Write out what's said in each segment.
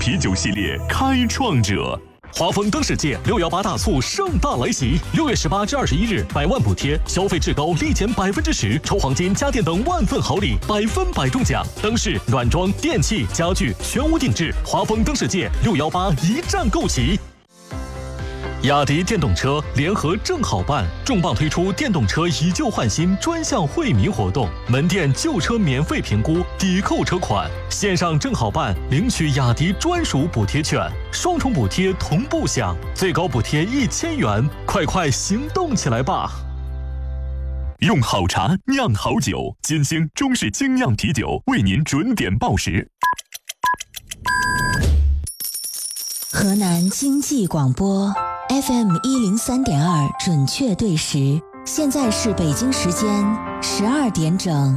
啤酒系列开创者。华丰灯世界618大促盛大来袭，6月18至21日，100万补贴，消费至高立减10%，抽黄金、家电等万份好礼，100%中奖。灯饰、软装、电器、家具全屋定制，华丰灯世界618一站购齐。雅迪电动车联合正好办重磅推出电动车以旧换新专项惠民活动，门店旧车免费评估，抵扣车款，线上正好办领取雅迪专属补贴券，双重补贴同步享，最高补贴1000元，快行动起来吧！用好茶酿好酒，金星中式精酿啤酒为您准点报时。 河南经济广播 FM 103.2准确对时，现在是北京时间12点整。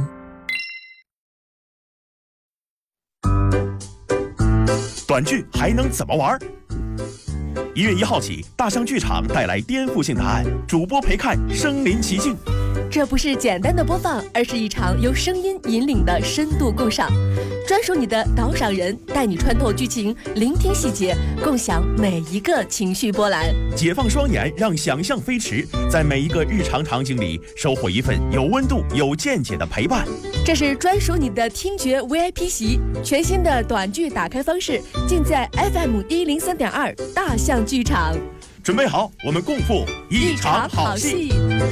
短剧还能怎么玩？1月1号起，大象剧场带来颠覆性答案，主播陪看身临其境。 这不是简单的播放，而是一场由声音引领的深度共赏，专属你的导赏人，带你穿透剧情，聆听细节，共享每一个情绪波澜。 解放双眼，让想象飞驰，在每一个日常场景里收获一份有温度、有见解的陪伴。 这是专属你的听觉 VIP 席，全新的短剧打开方式，尽在 FM 103.2大象剧场。 准备好，我们共赴一场好戏。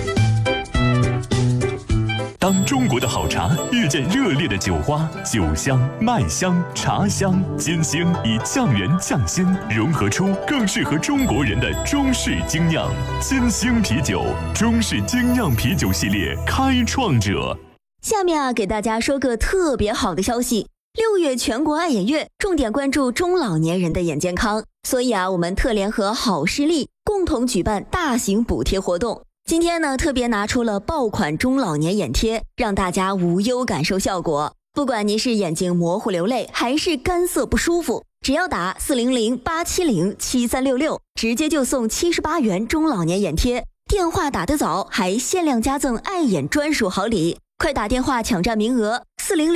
当中国的好茶遇见热烈的酒花，酒香、麦香、茶香，金星以酱园匠心融合出更适合中国人的中式精酿。金星啤酒，中式精酿啤酒系列开创者。 下面给大家说个特别好的消息，6月全国爱眼月，重点关注中老年人的眼健康，所以我们特联合好视力共同举办大型补贴活动。今天呢，特别拿出了爆款中老年眼贴，让大家无忧感受效果。不管您是眼睛模糊流泪，还是干涩不舒服，只要打400-870-7366，直接就送78元中老年眼贴。电话打得早，还限量加赠爱眼专属好礼，快打电话抢占名额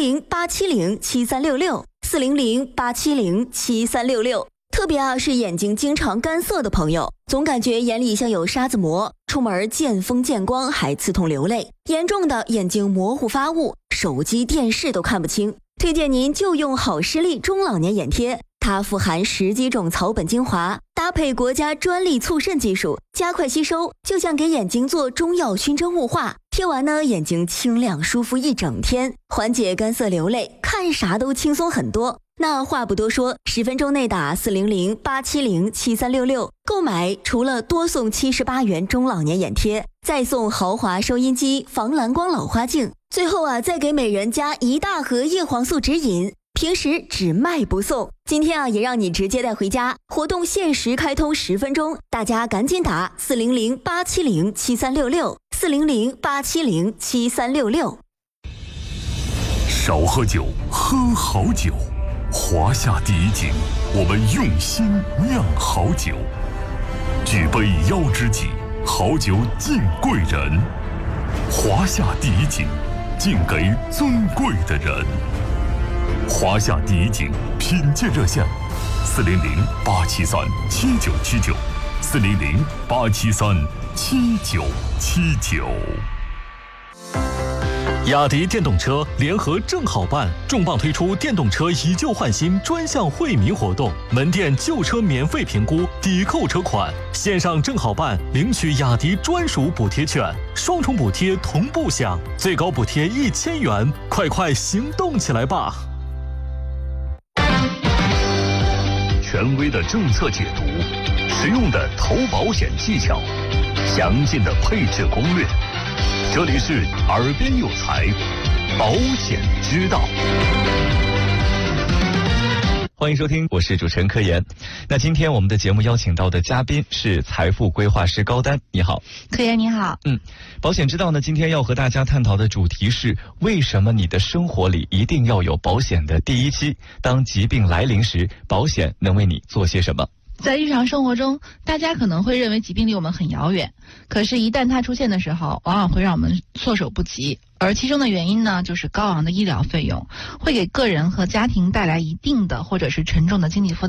，400-870-7366，400-870-7366。特别是眼睛经常干涩的朋友，总感觉眼里像有沙子膜，出门见风见光还刺痛流泪，严重的眼睛模糊发雾，手机电视都看不清。推荐您就用好视力中老年眼贴，它富含10几种草本精华，搭配国家专利促渗技术，加快吸收，就像给眼睛做中药熏蒸雾化。贴完呢，眼睛清亮舒服一整天，缓解干涩流泪，看啥都轻松很多。那话不多说，10分钟内打400-870-7366，购买除了多送78元中老年眼贴，再送豪华收音机、防蓝光老花镜，最后再给每人加1大盒叶黄素指引，平时只卖不送。今天也让你直接带回家，活动限时开通10分钟，大家赶紧打400-870-7366，400-870-7366。 少喝酒，喝好酒。华夏第一景，我们用心酿好酒。举杯邀知己，好酒敬贵人。华夏第一景，敬给尊贵的人。华夏第一景品鉴热线：400-873-7979，400-873-7979。雅迪电动车联合正好办重磅推出电动车以旧换新专项惠民活动，门店旧车免费评估，抵扣车款，线上正好办领取雅迪专属补贴券，双重补贴同步享，最高补贴1000元，快行动起来吧！ 权威的政策解读，实用的投保险技巧，详尽的配置攻略。这里是耳边有才，保险之道。 欢迎收听，我是主持人柯岩。那今天我们的节目邀请到的嘉宾是财富规划师高丹，你好。 柯岩你好。 保险之道呢，今天要和大家探讨的主题是为什么你的生活里一定要有保险的第一期，当疾病来临时，保险能为你做些什么？ 在日常生活中，大家可能会认为疾病离我们很遥远，可是一旦它出现的时候，往往会让我们措手不及。而其中的原因呢，就是高昂的医疗费用会给个人和家庭带来一定的或者是沉重的经济负担。